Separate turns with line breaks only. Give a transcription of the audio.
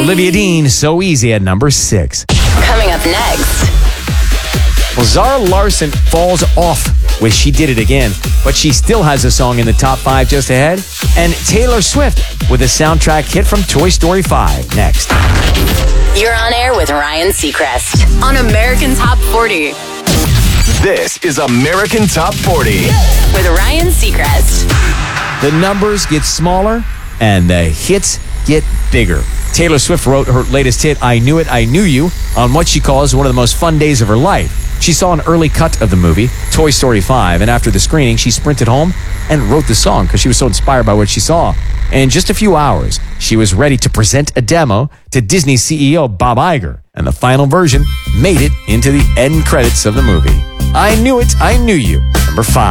Olivia Dean, So Easy at number 6.
Coming up next.
Well, Zara Larsson falls off with She Did It Again, but she still has a song in the top 5 just ahead. And Taylor Swift with a soundtrack hit from Toy Story 5 next.
You're on air with Ryan Seacrest on American Top 40.
This is American Top 40
with Ryan Seacrest.
The numbers get smaller and the hits get bigger. Taylor Swift wrote her latest hit, I Knew It, I Knew You, on what she calls one of the most fun days of her life. She saw an early cut of the movie, Toy Story 5, and after the screening, she sprinted home and wrote the song because she was so inspired by what she saw. In just a few hours, she was ready to present a demo to Disney CEO Bob Iger, and the final version made it into the end credits of the movie. I Knew It, I Knew You, number 5.